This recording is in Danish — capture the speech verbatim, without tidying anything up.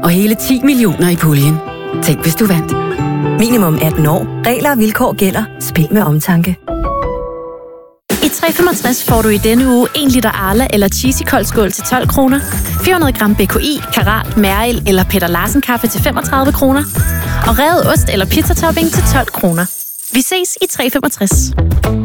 og hele ti millioner i puljen. Tænk, hvis du vandt. Minimum atten år. Regler og vilkår gælder. Spil med omtanke. I tre femogtres får du i denne uge en liter Arla eller Cheesy koldskål til tolv kroner, fire hundrede gram B K I, Karat, Mærel eller Peter Larsen kaffe til femogtredive kroner, og revet ost eller pizzatopping til tolv kroner. Vi ses i tre femogtres.